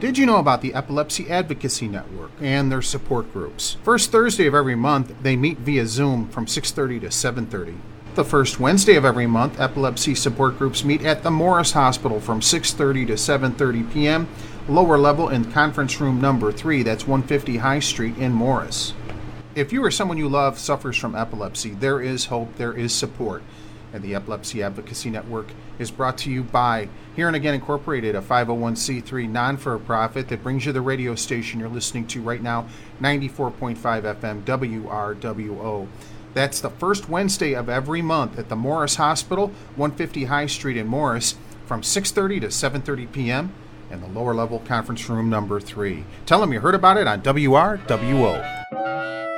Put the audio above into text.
Did you know about the Epilepsy Advocacy Network and their support groups? First Thursday of every month, they meet via Zoom from 6:30 to 7:30. The first Wednesday of every month, epilepsy support groups meet at the Morris Hospital from 6:30 to 7:30 p.m., lower level in conference room number 3, that's 150 High Street in Morris. If you or someone you love suffers from epilepsy, there is hope, there is support. And the Epilepsy Advocacy Network is brought to you by Here and Again Incorporated, a 501c3 non-for-profit that brings you the radio station you're listening to right now, 94.5 FM WRWO. That's the first Wednesday of every month at the Morris Hospital, 150 High Street in Morris, from 6:30 to 7:30 p.m. in the lower level conference room number 3. Tell them you heard about it on WRWO.